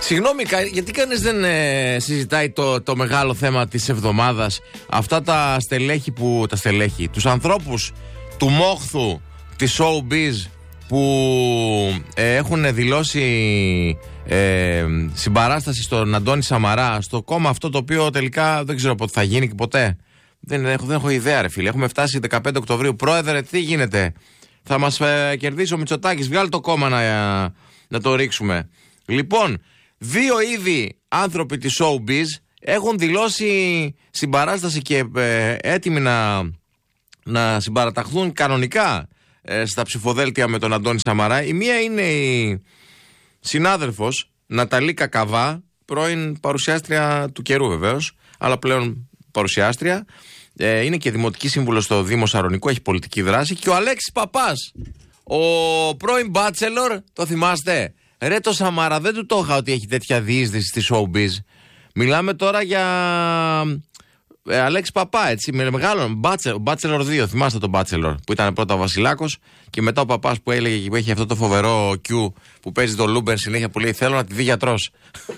Συγγνώμη, γιατί κανείς δεν συζητάει το μεγάλο θέμα της εβδομάδας? Αυτά τα στελέχη, τους ανθρώπους του μόχθου της showbiz που έχουν δηλώσει συμπαράσταση στον Αντώνη Σαμαρά, στο κόμμα αυτό το οποίο τελικά δεν ξέρω πότε θα γίνει και ποτέ. Δεν έχω ιδέα, ρε φίλε. Έχουμε φτάσει 15 Οκτωβρίου. Πρόεδρε, τι γίνεται? Θα μας κερδίσει ο Μητσοτάκης. Βγάλει το κόμμα να το ρίξουμε. Λοιπόν, 2 ήδη άνθρωποι της showbiz έχουν δηλώσει συμπαράσταση και έτοιμοι να συμπαραταχθούν κανονικά στα ψηφοδέλτια με τον Αντώνη Σαμαρά. Η μία είναι η συνάδελφος Ναταλή Κακαβά, πρώην παρουσιάστρια του καιρού βεβαίως, αλλά πλέον παρουσιάστρια. Είναι και δημοτική σύμβουλος στο Δήμο Σαρονικού, έχει πολιτική δράση. Και ο Αλέξης Παπάς, ο πρώην μπάτσελορ, το θυμάστε? Ρε, το Σαμαρά δεν του το είχα ότι έχει τέτοια διείσδυση στη showbiz. Μιλάμε τώρα για Αλέξη Παπά, έτσι, με μεγάλο Bachelor 2. Θυμάστε τον Bachelor που ήταν πρώτα ο Βασιλάκος και μετά ο Παπάς που έλεγε, που έχει αυτό το φοβερό Q που παίζει το Λούμπερ συνέχεια, που λέει θέλω να τη δει γιατρός.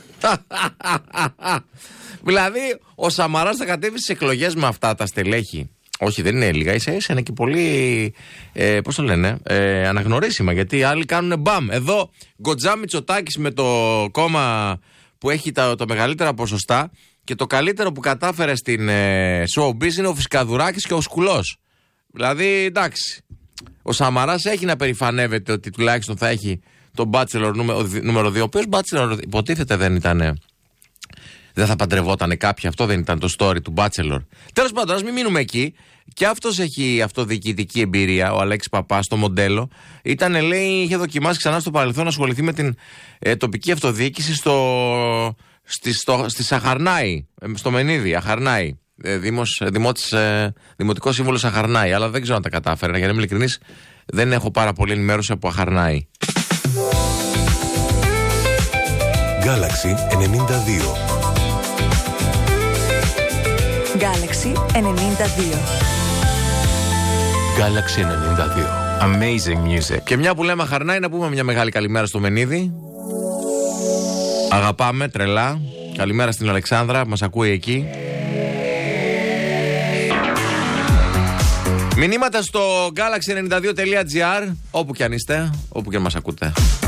Δηλαδή ο Σαμαράς θα κατέβει στις εκλογές με αυτά τα στελέχη. Όχι, δεν είναι λίγα, ίσα είναι και πολύ, πώς το λένε, αναγνωρίσιμα, γιατί άλλοι κάνουν μπαμ. Εδώ Γκοτζά Μητσοτάκης με το κόμμα που έχει τα μεγαλύτερα ποσοστά, και το καλύτερο που κατάφερε στην showbiz είναι ο Φυσκαδουράκης και ο Σκουλός. Δηλαδή, εντάξει, ο Σαμαράς έχει να περηφανεύεται ότι τουλάχιστον θα έχει τον Bachelor νούμερο 2, ο οποίος Bachelor υποτίθεται δεν θα παντρευότανε κάποιοι. Αυτό δεν ήταν το story του Bachelor. Τέλος πάντων, ας μην μείνουμε εκεί. Και αυτός έχει αυτοδιοικητική εμπειρία, ο Αλέξης Παπάς, στο μοντέλο. Είχε δοκιμάσει ξανά στο παρελθόν να ασχοληθεί με την τοπική αυτοδιοίκηση στη Σαχαρνάη, στο Μενίδη, Αχαρνάη. Δημοτικό σύμβολο Αχαρνάη. Αλλά δεν ξέρω αν τα κατάφερε. Για να είμαι ειλικρινής, δεν έχω πάρα πολύ ενημέρωση από Αχαρνάη. Galaxy 92. Galaxy 92. Galaxy 92. Amazing music. Και μια που λέμε Αχαρνάη, να πούμε μια μεγάλη καλημέρα στο Μενίδη. Αγαπάμε τρελά. Καλημέρα στην Αλεξάνδρα που μας ακούει εκεί. Μηνύματα στο galaxy92.gr, όπου και αν είστε, όπου και αν μας ακούτε.